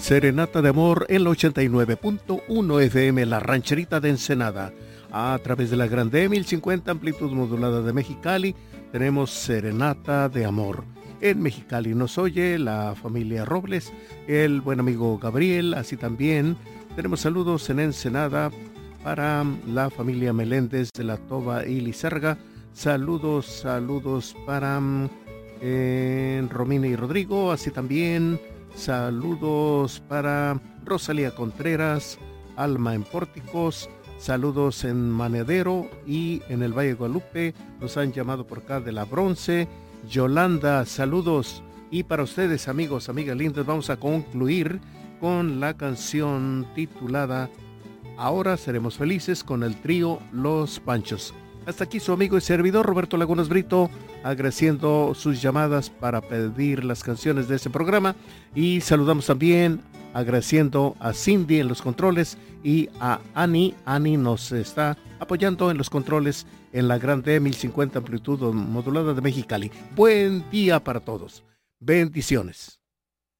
Serenata de Amor en la 89.1 FM, la rancherita de Ensenada. A través de la Grande 1050 amplitud modulada de Mexicali, tenemos Serenata de Amor. En Mexicali nos oye la familia Robles, el buen amigo Gabriel, así también tenemos saludos en Ensenada para la familia Meléndez de la Toba y Lizarga. Saludos para Romina y Rodrigo, así también saludos para Rosalía Contreras, Alma en Pórticos, saludos en Manedero y en el Valle de Guadalupe, nos han llamado por acá de la Bronce. Yolanda, saludos. Y para ustedes, amigos, amigas lindas, vamos a concluir con la canción titulada Ahora seremos felices, con el trío Los Panchos. Hasta aquí su amigo y servidor Roberto Lagunas Brito, agradeciendo sus llamadas para pedir las canciones de este programa, y saludamos también agradeciendo a Cindy en los controles y a Ani. Ani nos está apoyando en los controles en la Grande 1050 amplitud modulada de Mexicali. Buen día para todos. Bendiciones.